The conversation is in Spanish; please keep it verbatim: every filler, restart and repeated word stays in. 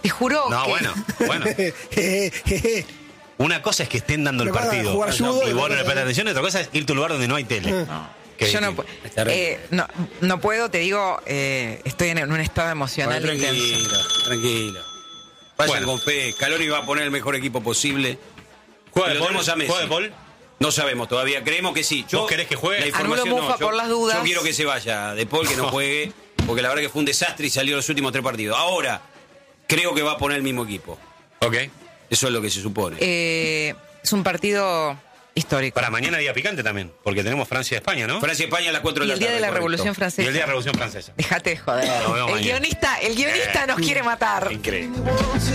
Te juro No, que... bueno, bueno. Una cosa es que estén dando el Me van a partido jugar judo y y vos no le me- prestas atención, y otra cosa es irte a un lugar donde no hay tele. No, Que- yo no, que- pu- es terrible. eh, no, no puedo, te digo, eh, estoy en un estado emocional Bueno, intenso. tranquilo, tranquilo. Vayan Bueno. con fe. Scaloni va a poner el mejor equipo posible. ¿Juega Y de lo Paul? tenemos a Messi. ¿Juega de Paul? No sabemos todavía, creemos que sí. ¿Vos querés que juegue? La información Anulo Mufa no, yo, por las dudas. Yo quiero que se vaya De Paul, que no juegue, porque la verdad que fue un desastre y salió los últimos tres partidos. Ahora, creo que va a poner el mismo equipo. Ok. Eso es lo que se supone. Eh, es un partido histórico. Para mañana día picante también, porque tenemos Francia-España, ¿no? Francia-España a las cuatro Y de la el día tarde. de la correcto. Revolución Y Francesa. el día de la Revolución Francesa. Dejate de joder. Nos vemos El mañana. guionista, el guionista nos quiere matar. Increíble.